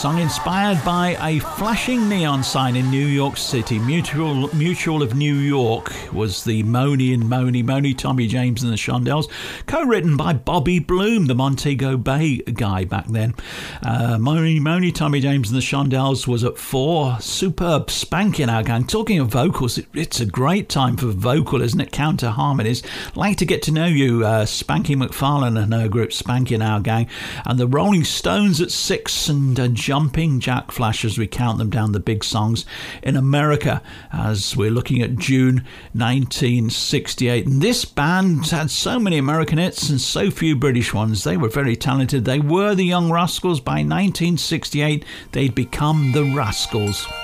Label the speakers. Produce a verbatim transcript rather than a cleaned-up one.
Speaker 1: song inspired by a flashing neon sign in New York City. Mutual Mutual of New York was the Moni and Moni, Moni, Tommy James and the Shondells, co-written by Bobby Bloom, the Montego Bay guy back then. Uh, Moni, Moni, Tommy James and the Shondells was at four. Superb spanking our gang. Talking of vocals, it, it's a great time for vocal, isn't it? Counter harmonies. Like to get to know you, uh, Spanky McFarlane and her group Spanking Our Gang, and the Rolling Stones at six, and uh, Jumping Jack Flash as we count them down, the big songs in America, as we're looking at June nineteen sixty-eight. And this band had so many American hits and so few British ones. They were very talented. They were the Young Rascals. By nineteen sixty-eight, they'd become the Rascals.